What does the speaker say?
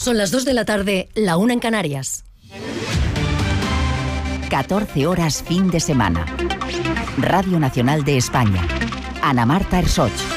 Son las 2 de la tarde, la 1 en Canarias. 14 horas fin de semana. Radio Nacional de España. Ana Marta Ersoch.